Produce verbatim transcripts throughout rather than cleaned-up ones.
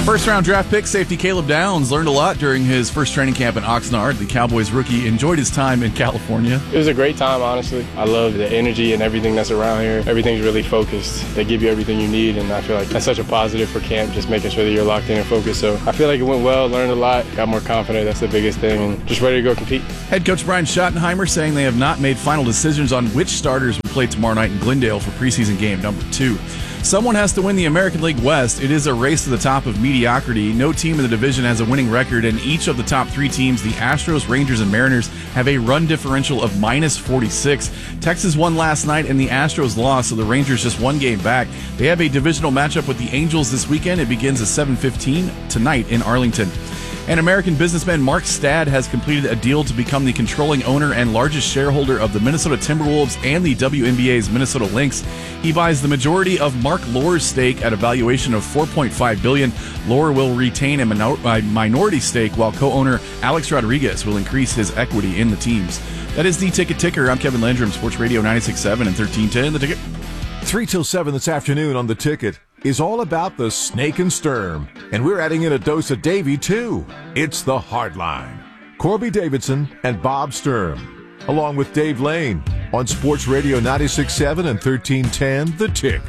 First-round draft pick safety Caleb Downs learned a lot during his first training camp in Oxnard. The Cowboys rookie enjoyed his time in California. It was a great time, honestly. I love the energy and everything that's around here. Everything's really focused. They give you everything you need, and I feel like that's such a positive for camp, just making sure that you're locked in and focused. So I feel like it went well, learned a lot, got more confident. That's the biggest thing, and just ready to go compete. Head coach Brian Schottenheimer saying they have not made final decisions on which starters will play tomorrow night in Glendale for preseason game number two. Someone has to win the American League West. It is a race to the top of mediocrity. No team in the division has a winning record, and each of the top three teams, the Astros, Rangers, and Mariners, have a run differential of minus forty-six. Texas won last night, and the Astros lost, so the Rangers just one game back. They have a divisional matchup with the Angels this weekend. It begins at seven fifteen tonight in Arlington. And American businessman Mark Stad has completed a deal to become the controlling owner and largest shareholder of the Minnesota Timberwolves and the W N B A's Minnesota Lynx. He buys the majority of Mark Lohr's stake at a valuation of four point five billion dollars. Lohr will retain a, minor- a minority stake, while co-owner Alex Rodriguez will increase his equity in the teams. That is the Ticket Ticker. I'm Kevin Landrum, Sports Radio ninety-six point seven and thirteen ten. The Ticket. three till seven this afternoon on The Ticket is all about the Snake and Sturm. And we're adding in a dose of Davey, too. It's the Hardline. Corby Davidson and Bob Sturm, along with Dave Lane on Sports Radio ninety-six point seven and thirteen ten, The Ticket.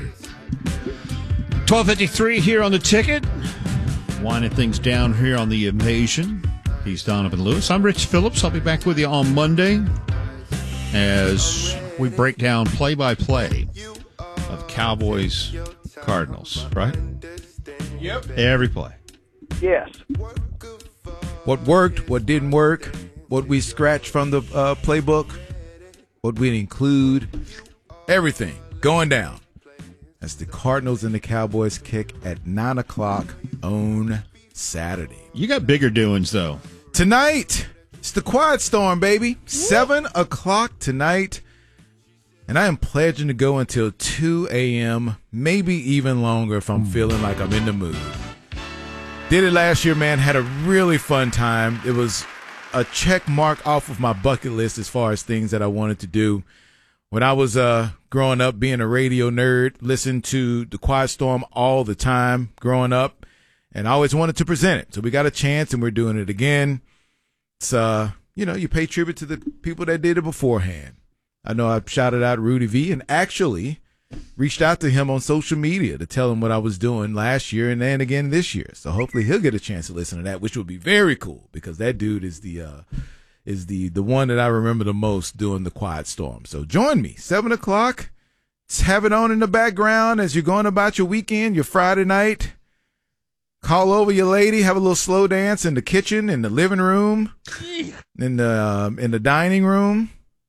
twelve fifty-three here on The Ticket. Winding things down here on The Invasion. He's Donovan Lewis. I'm Rich Phillips. I'll be back with you on Monday as we break down play-by-play of Cowboys Cardinals, right? Yep. Every play. Yes. What worked, what didn't work, what we scratched from the uh, playbook, what we include, everything going down. As the Cardinals and the Cowboys kick at nine o'clock on Saturday. You got bigger doings, though. Tonight, it's the Quiet Storm, baby. seven o'clock tonight. And I am pledging to go until two a.m., maybe even longer if I'm feeling like I'm in the mood. Did it last year, man. Had a really fun time. It was a check mark off of my bucket list as far as things that I wanted to do. When I was uh, growing up, being a radio nerd, listened to the Quiet Storm all the time growing up, and I always wanted to present it. So we got a chance, and we're doing it again. It's, uh, you know, you pay tribute to the people that did it beforehand. I know I shouted out Rudy V and actually reached out to him on social media to tell him what I was doing last year and then again this year. So hopefully he'll get a chance to listen to that, which would be very cool because that dude is the uh, is the the one that I remember the most doing the Quiet Storm. So join me, seven o'clock. Just have it on in the background as you're going about your weekend, your Friday night. Call over your lady, have a little slow dance in the kitchen, in the living room, in the um, in the dining room.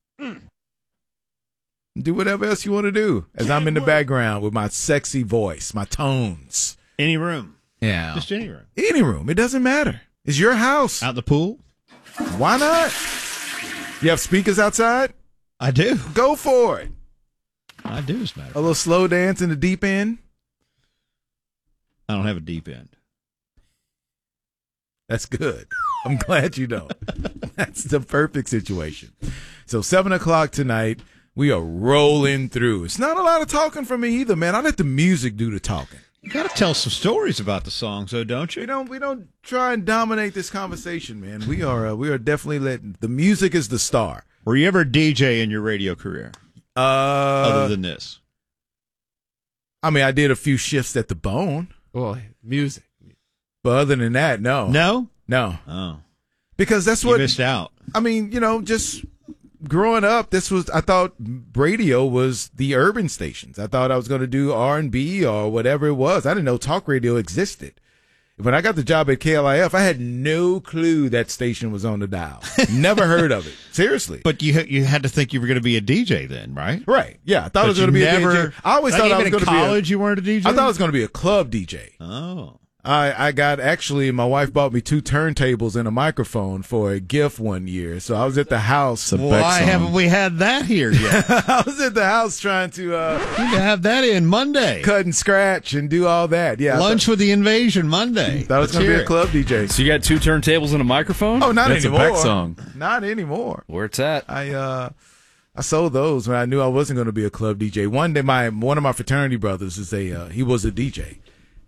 Do whatever else you want to do as I'm in the background with my sexy voice, my tones. Any room. Yeah. Just any room. Any room. It doesn't matter. It's your house. Out the pool? Why not? You have speakers outside? I do. Go for it. I do, as a matter. A little slow dance in the deep end? I don't have a deep end. That's good. I'm glad you don't. That's the perfect situation. So seven o'clock tonight. We are rolling through. It's not a lot of talking from me either, man. I let the music do the talking. You got to tell some stories about the songs, though, don't you? We don't. We don't try and dominate this conversation, man. We are. Uh, we are definitely letting the music is the star. Were you ever a D J in your radio career? Uh, other than this, I mean, I did a few shifts at the Bone. Well, music. But other than that, no, no, no. Oh, because that's you what missed out. I mean, you know, just. Growing up, this was I thought radio was the urban stations. I thought I was going to do R and B or whatever it was. I didn't know talk radio existed. When I got the job at K L I F, I had no clue that station was on the dial. Never heard of it. Seriously. But you you had to think you were going to be a D J then, right? Right. Yeah, I thought but I was going to be never, a D J. I always like thought I was even going to be in college. You weren't a D J. I thought I was going to be a club D J. Oh. I, I got actually my wife bought me two turntables and a microphone for a gift one year. So I was at the house. Why haven't we had that here yet? I was at the house trying to uh you can have that in Monday. Cut and scratch and do all that. Yeah. Lunch thought, with the Invasion Monday. Thought it was going to be a club D J. So you got two turntables and a microphone? Oh, not That's anymore. That's a Beck song. Not anymore. Where it's at? I uh I sold those when I knew I wasn't going to be a club D J. One day my one of my fraternity brothers is a uh, he was a D J.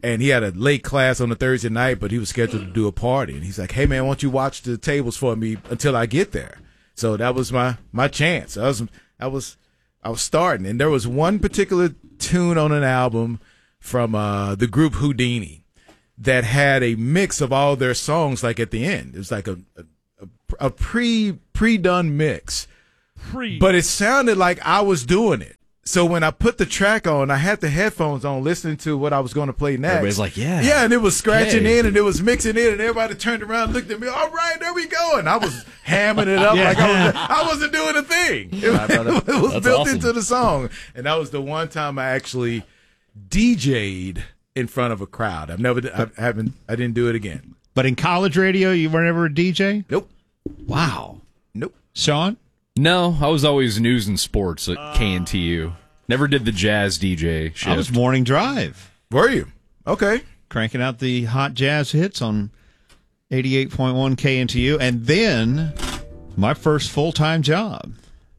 and he had a late class on a Thursday night, but he was scheduled to do a party. And he's like, "Hey man, why don't you watch the tables for me until I get there?" So that was my my chance. I was I was I was starting, and there was one particular tune on an album from uh, the group Houdini that had a mix of all their songs. Like at the end, it was like a a, a pre pre done mix, Pre. but it sounded like I was doing it. So when I put the track on, I had the headphones on, listening to what I was going to play next. Everybody's like, yeah. Yeah, and it was scratching Hey. in, and it was mixing in, and everybody turned around and looked at me. All right, there we go. And I was hamming it up like I, was, I wasn't doing a thing. It, it was That's built awesome. into the song. And that was the one time I actually D J'd in front of a crowd. I've never, I haven't, I didn't do it again. But in college radio, you were never a D J? Nope. Wow. Nope. Sean? No, I was always news and sports at K N T U. Never did the jazz D J shift. I was morning drive, Were you? Okay. cranking out the hot jazz hits on eighty-eight point one K N T U. And then my first full-time job,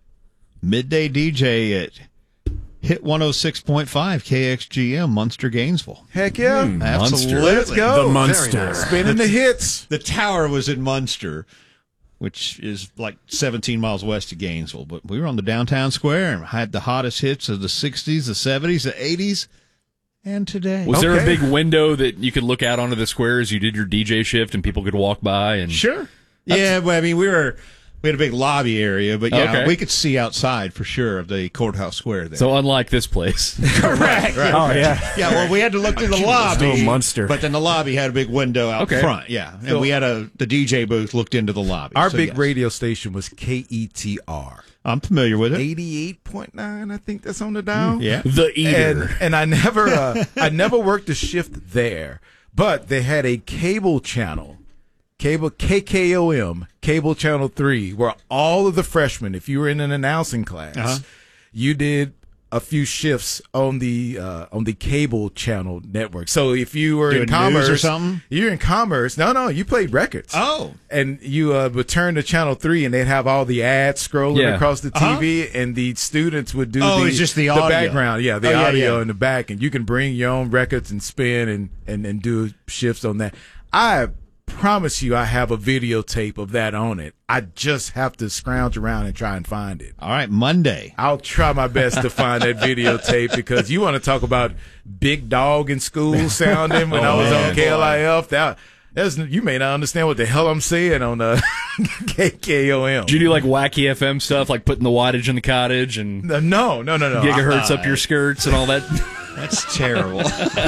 midday D J at Hit one oh six point five K X G M, Munster, Gainesville. Heck yeah. Absolutely. Let's go. The Munster. Very nice. Spinning the hits. The tower was in Munster, which is like seventeen miles west of Gainesville. But we were on the downtown square and had the hottest hits of the sixties, the seventies, the eighties, and today. Was there a Okay. big window that you could look out onto the square as you did your D J shift and people could walk by? And Sure. Yeah, well, I mean, we were we had a big lobby area, but yeah, Okay. we could see outside for sure of the courthouse square there. So unlike this place. correct. Right. Oh, yeah. Yeah, well, we had to look through the lobby. Oh, Munster. But then the lobby had a big window out Okay. front. Yeah, and we had a the D J booth looked into the lobby. Our So, big yes. radio station was K E T R. I'm familiar with it. eighty-eight point nine, I think that's on the dial. Yeah. The Eater. And, and I never uh, I never worked a shift there, but they had a cable channel, cable K K O M, cable channel three, where all of the freshmen, if you were in an announcing class, Uh-huh. you did a few shifts on the uh, on the cable channel network. So if you were Doing in commerce news or something? you're in commerce. No, no, you played records. Oh. And you uh, would turn to channel three, and they'd have all the ads scrolling Yeah. across the Uh-huh. T V, and the students would do Oh, the, it's just the audio. background. Yeah, the Oh, yeah, audio yeah. in the back, and you can bring your own records and spin and, and, and do shifts on that. I promise you I have a videotape of that on it. I just have to scrounge around and try and find it. All right, Monday. I'll try my best to find that videotape, because you want to talk about big dog in school sounding when Oh, I was man. on K L I F. That that's, you may not understand what the hell I'm saying on uh, K K O M. Did you do like wacky F M stuff, like putting the wattage in the cottage and No, no, no, no. no. gigahertz up your skirts and all that? That's terrible.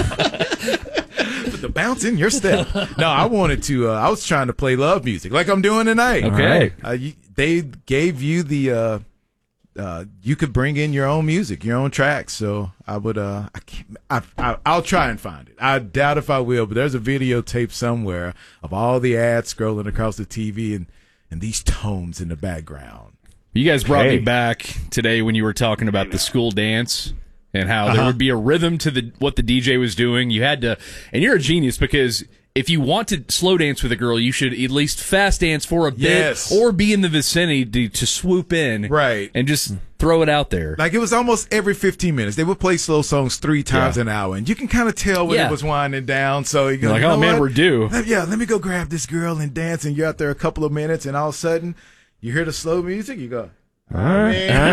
Put the bounce in your step. No, I wanted to. Uh, I was trying to play love music like I'm doing tonight. Okay. Uh, you, they gave you the. Uh, uh, you could bring in your own music, your own tracks. So I would. Uh, I can't, I, I, I'll try and find it. I doubt if I will, but there's a videotape somewhere of all the ads scrolling across the T V and and these tones in the background. You guys brought Hey. me back today when you were talking about the school dance and how there Uh-huh. would be a rhythm to the what the D J was doing. You had to, and you're a genius, because if you want to slow dance with a girl, you should at least fast dance for a bit, Yes. or be in the vicinity to, to swoop in, Right. and just throw it out there. Like it was almost every fifteen minutes. They would play slow songs three times Yeah. an hour, and you can kind of tell when Yeah. it was winding down. So you go, You're like, you oh know man, what? we're due. Let- yeah, let me go grab this girl and dance. And you're out there a couple of minutes, and all of a sudden, you hear the slow music. You go, all right,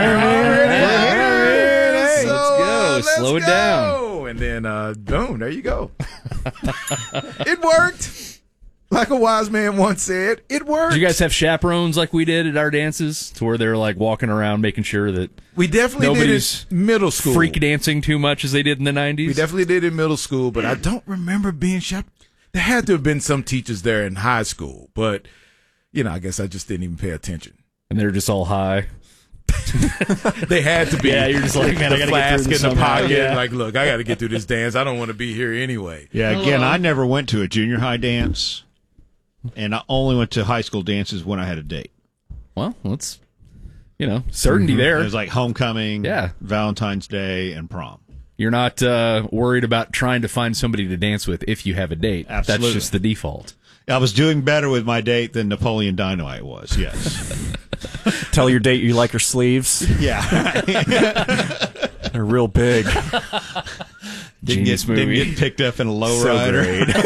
Let's go. Slow it down. And then, uh, boom, there you go. It worked. Like a wise man once said, it worked. Did you guys have chaperones like we did at our dances, to where they're like walking around making sure that we definitely nobody's did it middle school. freak dancing too much as they did in the nineties? We definitely did it in middle school, but I don't remember being shop. There had to have been some teachers there in high school, but you know, I guess I just didn't even pay attention. And they're just all high. They had to be. Yeah, you're just like, man, I the gotta get through flask in this the somehow. pocket. Yeah. Like, look, I got to get through this dance. I don't want to be here anyway. Yeah, again, I never went to a junior high dance, and I only went to high school dances when I had a date. Well, let's, you know, certainty It there. was like homecoming, Yeah. Valentine's Day, and prom. You're not uh, worried about trying to find somebody to dance with if you have a date. Absolutely. That's just the default. I was doing better with my date than Napoleon Dynamite was, yes. Tell your date you like her sleeves. Yeah. They're real big. Didn't Genius get, didn't movie. get picked up in a low So rider.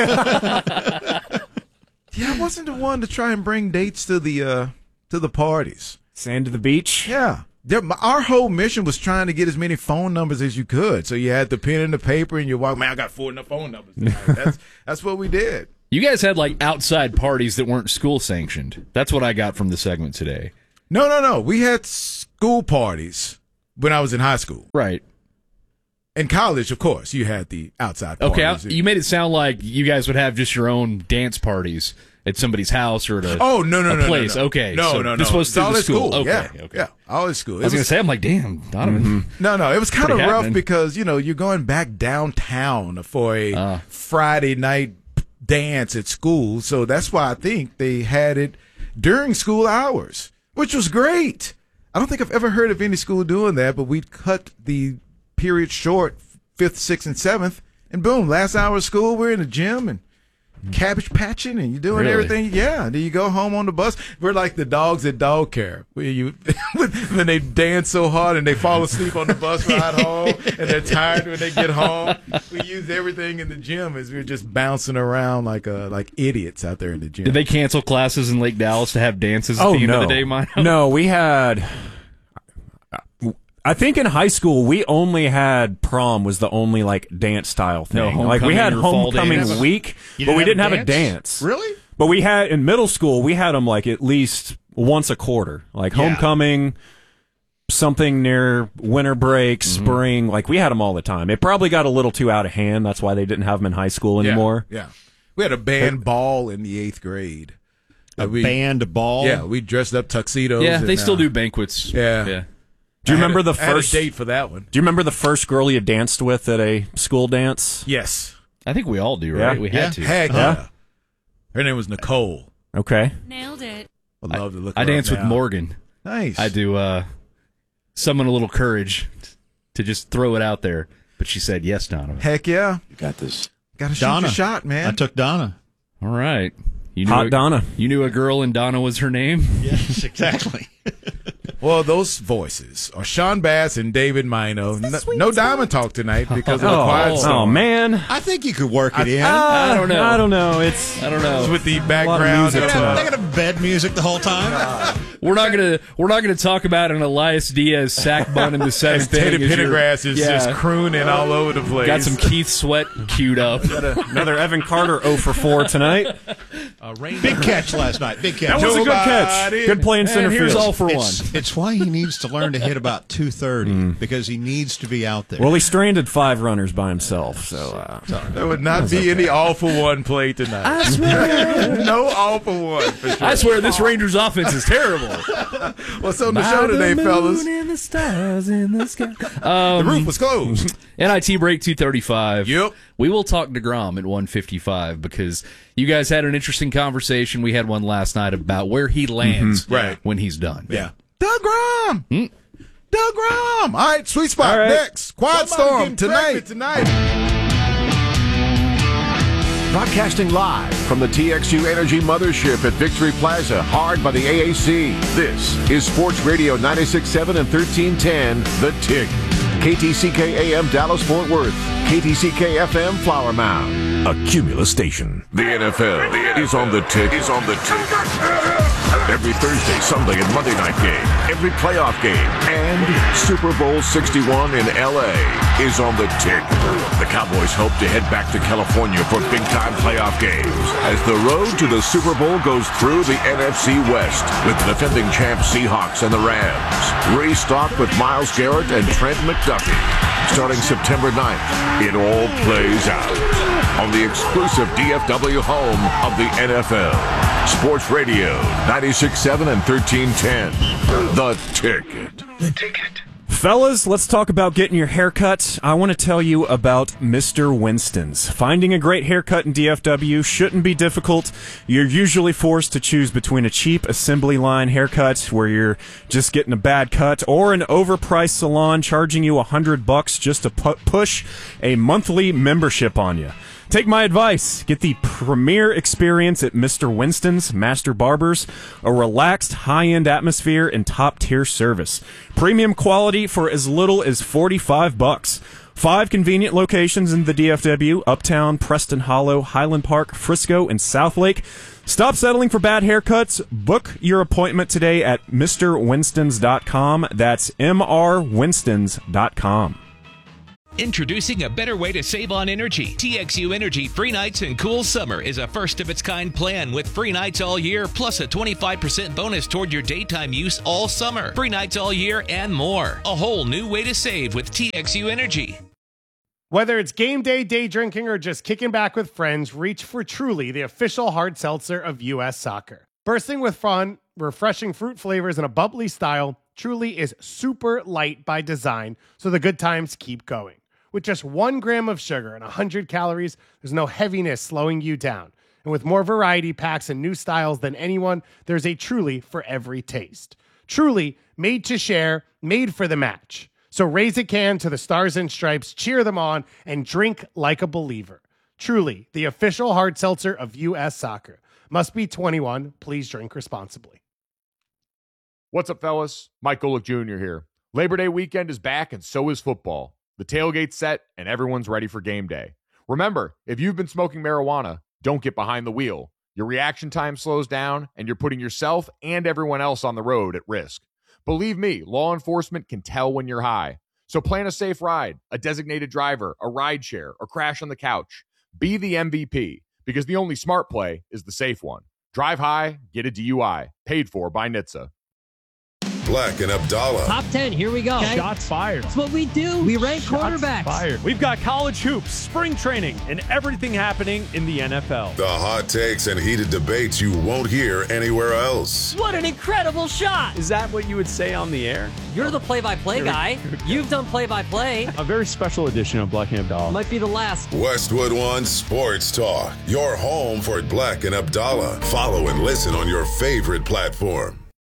Yeah, I wasn't the one to try and bring dates to the uh, to the parties. Sand to the beach. Yeah. There- Our whole mission was trying to get as many phone numbers as you could. So you had the pen and the paper, and you walk, man, I got four phone numbers tonight. That's, that's what we did. You guys had like outside parties that weren't school sanctioned. That's what I got from the segment today. No, no, no. We had school parties when I was in high school. Right. In college, of course, you had the outside Okay, I, parties. you made it sound like you guys would have just your own dance parties at somebody's house or at a, Oh, no, no, a no, place. no, no. Okay, No, so no, no. this was It's through all the at school. Okay, Yeah, okay. yeah, all at school. I It was going to was- say, I'm like, damn, Donovan. No, no, it was kind of Pretty rough happening. because, you know, you're going back downtown for a Uh. Friday night dance at school. So that's why I think they had it during school hours, which was great. I don't think I've ever heard of any school doing that, but we'd cut the period short, fifth, sixth, and seventh, and boom, last hour of school, we're in the gym and cabbage patching, and you're doing Really? everything. Yeah, then you go home on the bus. We're like the dogs at dog care, where you when they dance so hard and they fall asleep on the bus ride home, and they're tired when they get home. We use everything in the gym as we're just bouncing around like uh, like idiots out there in the gym. Did they cancel classes in Lake Dallas to have dances at Oh, the end no. of the day, Mino? No, we had. I think in high school we only had prom was the only like dance style No, thing. like we homecoming had or fall homecoming dance? week, You but we didn't didn't have have a a dance? dance. Really? But we had in middle school we had them like at least once a quarter, like Yeah. homecoming, something near winter break, Mm-hmm. spring. Like we had them all the time. It probably got a little too out of hand. That's why they didn't have them in high school Yeah, anymore. Yeah, we had a band ball in the eighth grade. A Uh, we, band ball. Yeah, we dressed up tuxedos. Yeah, and, they still uh, do banquets. Yeah. Yeah. Do you I had remember a- the I had a first? date for that one? Do you remember the first girl you danced with at a school dance? Yes. I think we all do, right? Yeah. We Yeah. had to. Heck Huh? yeah. Her name was Nicole. Okay. Nailed it. I'd love to look I her up dance with now. Morgan. Nice. I do uh, summon a little courage to just throw it out there. But she said yes, Donovan. Heck yeah. You got this. Got to shoot Donna. your shot, man. I took Donna. All right. You knew Hot a, Donna. You knew a girl and Donna was her name? Yes, exactly. Well, those voices are Sean Bass and David Mino. No, no Diamond Talk tonight because of the Oh, quiet oh storm. man. I think you could work it in. I don't know. I don't know. It's I don't know. With the lot of background. music of- tonight. They're gonna have bed music the whole time. We're not gonna we're not gonna talk about an Elias Diaz sack bun in the As seventh Teddy inning. as you're- Pendergrass is yeah. just crooning all over the place. Got some Keith Sweat queued up. another Evan Carter oh for four tonight. Big catch last night. Big catch. That was a good catch. Nobody- Good play in center And here's field. all for one. It's, it's why he needs to learn to hit about two thirty because he needs to be out there. Well, he stranded five runners by himself. So uh, There would not be any all for one play tonight. I swear. No all for one. For sure. I swear this Rangers offense is terrible. What's on the show today, fellas? the stars in the sky. The roof was closed. N I T break two thirty-five. Yep. We will talk DeGrom at one fifty-five because you guys had an interesting conversation. We had one last night about where he lands Right. when he's done. Yeah. Doug Rom. Doug Rom. All right, sweet spot All right. next. Quiet Storm tonight. Tonight. Broadcasting live from the T X U Energy Mothership at Victory Plaza, hard by the A A C. This is Sports Radio ninety-six point seven and thirteen ten, The Tick. K T C K A M Dallas Fort Worth. K T C K F M Flower Mound. A Cumulus station. The N F L is on the tick. Is on the tick. Every Thursday, Sunday, and Monday night game. Every playoff game. And Super Bowl sixty-one in L A is on the tick. The Cowboys hope to head back to California for big-time playoff games as the road to the Super Bowl goes through the N F C West with the defending champ Seahawks and the Rams. Restocked with Myles Garrett and Trent McDuffie. Starting September ninth, it all plays out on the exclusive D F W home of the N F L. Sports Radio ninety-six point seven and thirteen ten. The Ticket. The Ticket. Fellas, let's talk about getting your haircut. I want to tell you about Mister Winston's. Finding a great haircut in D F W shouldn't be difficult. You're usually forced to choose between a cheap assembly line haircut where you're just getting a bad cut or an overpriced salon charging you a hundred bucks just to pu- push a monthly membership on you. Take my advice. Get the premier experience at Mister Winston's Master Barbers, a relaxed, high-end atmosphere and top-tier service. Premium quality for as little as forty-five bucks. Five convenient locations in the D F W: Uptown, Preston Hollow, Highland Park, Frisco, and Southlake. Stop settling for bad haircuts. Book your appointment today at Mister Winstons dot com. That's M R Winstons dot com. Introducing a better way to save on energy. T X U Energy Free Nights and Cool Summer is a first-of-its-kind plan with free nights all year, plus a twenty-five percent bonus toward your daytime use all summer. Free nights all year and more. A whole new way to save with T X U Energy. Whether it's game day, day drinking, or just kicking back with friends, reach for Truly, the official hard seltzer of U S Soccer. Bursting with fun, refreshing fruit flavors, and a bubbly style, Truly is super light by design, so the good times keep going. With just one gram of sugar and one hundred calories, there's no heaviness slowing you down. And with more variety packs and new styles than anyone, there's a Truly for every taste. Truly, made to share, made for the match. So raise a can to the Stars and Stripes, cheer them on, and drink like a believer. Truly, the official hard seltzer of U S Soccer. Must be twenty-one. Please drink responsibly. What's up, fellas? Mike Golick Junior here. Labor Day weekend is back, and so is football. The tailgate's set, and everyone's ready for game day. Remember, if you've been smoking marijuana, don't get behind the wheel. Your reaction time slows down, and you're putting yourself and everyone else on the road at risk. Believe me, law enforcement can tell when you're high. So plan a safe ride, a designated driver, a ride share, or crash on the couch. Be the M V P, because the only smart play is the safe one. Drive high, get a D U I. Paid for by N H T S A. Black and Abdallah. Top ten, here we go. Okay. Shots fired. That's what we do. We rank Shots quarterbacks. Fired. We've got college hoops, spring training, and everything happening in the N F L. The hot takes and heated debates you won't hear anywhere else. What an incredible shot. Is that what you would say on the air? You're the play-by-play guy. You've done play-by-play. A very special edition of Black and Abdallah. Might be the last. Westwood One Sports Talk. Your home for Black and Abdallah. Follow and listen on your favorite platform.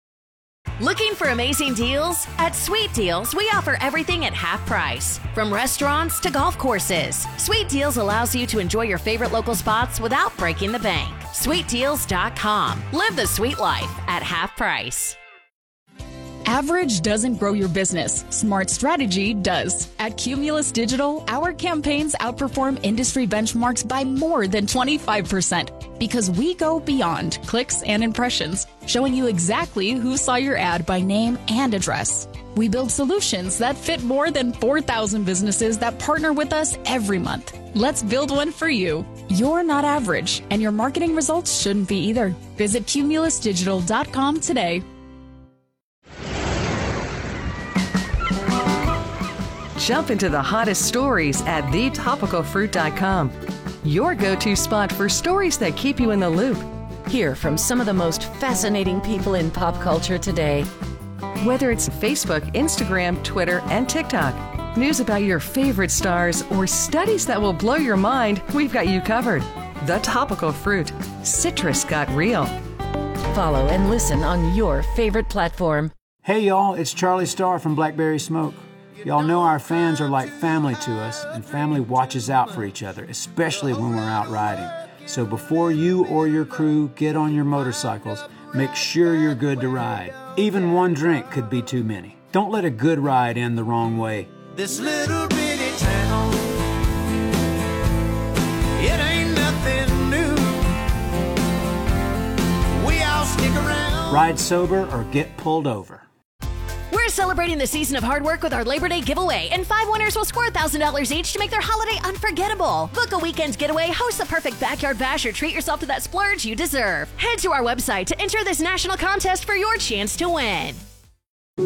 Looking for amazing deals? At Sweet Deals, we offer everything at half price. From restaurants to golf courses, Sweet Deals allows you to enjoy your favorite local spots without breaking the bank. sweet deals dot com. Live the sweet life at half price. Average doesn't grow your business. Smart strategy does. At Cumulus Digital, our campaigns outperform industry benchmarks by more than twenty-five percent because we go beyond clicks and impressions, showing you exactly who saw your ad by name and address. We build solutions that fit more than four thousand businesses that partner with us every month. Let's build one for you. You're not average, and your marketing results shouldn't be either. Visit cumulus digital dot com today. Jump into the hottest stories at the topical fruit dot com. Your go-to spot for stories that keep you in the loop. Hear from some of the most fascinating people in pop culture today. Whether it's Facebook, Instagram, Twitter, and TikTok, news about your favorite stars, or studies that will blow your mind, we've got you covered. The Topical Fruit. Citrus got real. Follow and listen on your favorite platform. Hey y'all, it's Charlie Starr from Blackberry Smoke. Y'all know our fans are like family to us, and family watches out for each other, especially when we're out riding. So before you or your crew get on your motorcycles, make sure you're good to ride. Even one drink could be too many. Don't let a good ride end the wrong way. This little bitty town, it ain't nothing new. We all stick around. Ride sober or get pulled over. We're celebrating the season of hard work with our Labor Day giveaway, and five winners will score one thousand dollars each to make their holiday unforgettable. Book a weekend getaway, host the perfect backyard bash, or treat yourself to that splurge you deserve. Head to our website to enter this national contest for your chance to win.